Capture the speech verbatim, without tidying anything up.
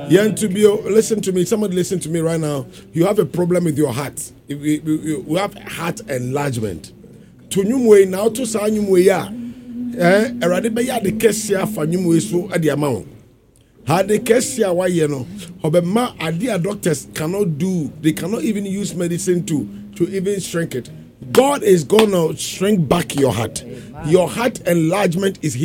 Yeah, to be, listen to me. Somebody listen to me right now. You have a problem with your heart. You, you, you have heart enlargement. To nyumwe now to sa nyumwe ya. Eh, erade be ya de kesia fa nyumwe so ade amount. Ha de kesia wa ye no. Obema ade doctors cannot do. They cannot even use medicine to to even shrink it. God is going to shrink back your heart. Your heart enlargement is